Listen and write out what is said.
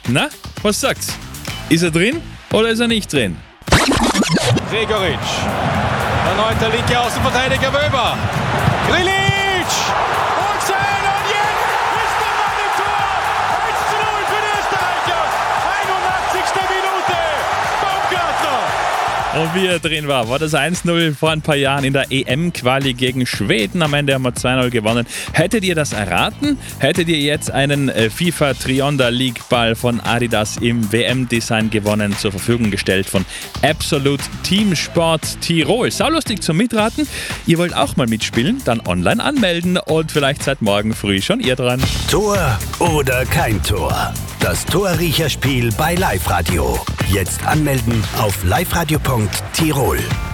Na, was sagt's? Ist er drin oder ist er nicht drin? Gregoritsch. Erneut der linke Außenverteidiger Wöber. Grilic! Und sein und jetzt ist der Mann im Tor. 1:0 für die Österreicher. 81. Minute. Baumgartner. Und wie er drin war das 1:0 vor ein paar Jahren in der EM-Quali gegen Schweden. Am Ende haben wir 2:0 gewonnen. Hättet ihr das erraten? Hättet ihr jetzt einen FIFA Trionder League Ball von Adidas im WM-Design gewonnen, zur Verfügung gestellt von Absolut Teamsport Tirol. Saulustig zum Mitraten. Ihr wollt auch mal mitspielen? Dann online anmelden und vielleicht seid morgen früh schon ihr dran. Tor oder kein Tor? Das Torriecherspiel bei Live Radio. Jetzt anmelden auf liveradio.tirol.